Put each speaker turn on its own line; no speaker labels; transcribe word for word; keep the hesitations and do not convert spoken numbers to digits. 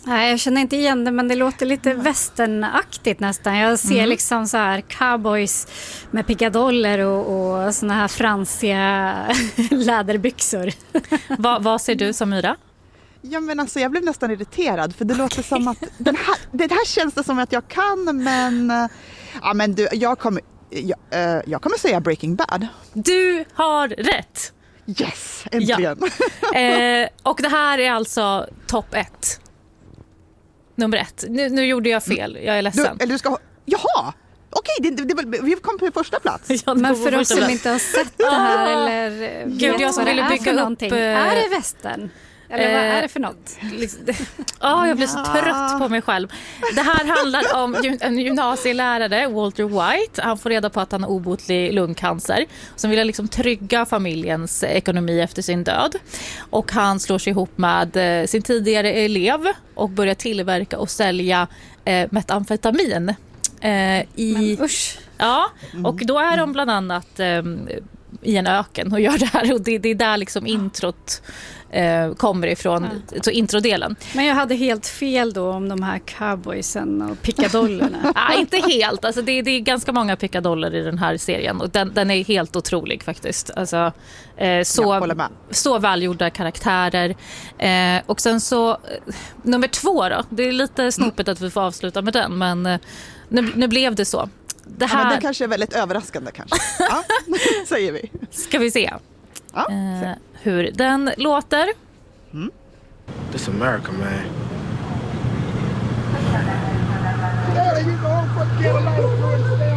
Nej, jag känner inte igen det, men det låter lite mm. westernaktigt nästan. Jag ser mm. liksom så här cowboys med pickadoller och, och såna här fransiga läderbyxor.
Va, vad ser du som Myra?
Ja, men alltså, jag blev nästan irriterad för det låter som att den här, det här känns det som att jag kan, men, ja, men du, jag, kommer, jag, uh, jag kommer säga Breaking Bad.
Du har rätt!
Yes, äntligen!
Ja. Eh, och det här är alltså topp ett. Nummer ett. Nu, nu gjorde jag fel, jag är ledsen.
Du, eller du ska, jaha! Okej, det, det, det, vi kom på första plats.
Ja, men för oss som inte har sett det här eller
Gud, jag som ville bygga upp någonting.
Är det västern? Eller vad är det för något?
Ja, jag blir så trött på mig själv. Det här handlar om en gymnasielärare, Walter White. Han får reda på att han har obotlig lungcancer. Som vill liksom trygga familjens ekonomi efter sin död. Och han slår sig ihop med sin tidigare elev och börjar tillverka och sälja eh, metamfetamin. Eh, i,
Men usch.
Ja, och då är de bland annat eh, i en öken och gör det här. Och det, det är där liksom introt eh, kommer ifrån, ja. Så introdelen.
Men jag hade helt fel då om de här cowboysen och pickadollerna.
Nej, inte helt. Alltså det, det är ganska många pickadoller i den här serien. Och den, den är helt otrolig faktiskt. Alltså, eh, så, så välgjorda karaktärer. Eh, och sen så, eh, nummer två då. Det är lite snopigt att vi får avsluta med den. Men eh, nu, nu blev det så. Det här...
Ja, men det kanske är väldigt överraskande kanske. Ja, säger vi.
Ska vi se,
ja,
eh, hur den låter.
Mm. This America, man. Yeah, you know,